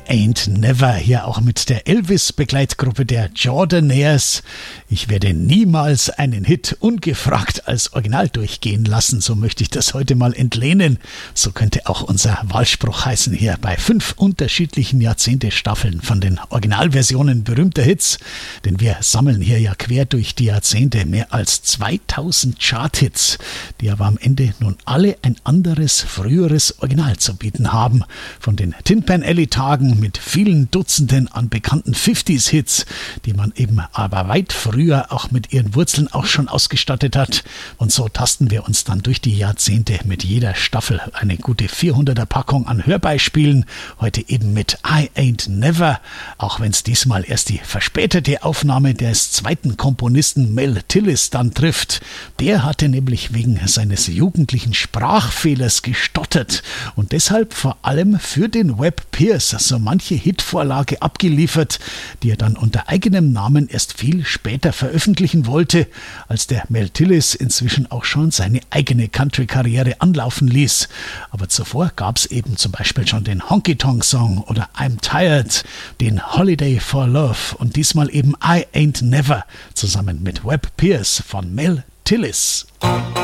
Ain't Never, hier auch mit der Elvis-Begleitgruppe der Jordanaires. Ich werde niemals einen Hit ungefragt als Original durchgehen lassen, so möchte ich das heute mal entlehnen. So könnte auch unser Wahlspruch heißen hier bei 5 unterschiedlichen Jahrzehnte-Staffeln von den Originalversionen berühmter Hits, denn wir sammeln hier ja quer durch die Jahrzehnte mehr als 2000 Chart-Hits, die aber am Ende nun alle ein anderes, früheres Original zu bieten haben. Von den Tin Pan Alley Tagen mit vielen Dutzenden an bekannten 50s-Hits, die man eben aber weit früher auch mit ihren Wurzeln auch schon ausgestattet hat. Und so tasten wir uns dann durch die Jahrzehnte mit jeder Staffel eine gute 400er Packung an Hörbeispielen. Heute eben mit I Ain't Never, auch wenn es diesmal erst die verspätete Aufnahme des zweiten Komponisten Mel Tillis dann trifft. Der hatte nämlich wegen seines jugendlichen Sprachfehlers gestottert und deshalb vor allem für den Webb Pierce so manche Hitvorlage abgeliefert, die er dann unter eigenem Namen erst viel später veröffentlichen wollte, als der Mel Tillis inzwischen auch schon seine eigene Country-Karriere anlaufen ließ. Aber zuvor gab es eben zum Beispiel schon den Honky Tonk Song oder I'm Tired, den Holiday for Love und diesmal eben I Ain't Never zusammen mit Webb Pierce von Mel Tillis.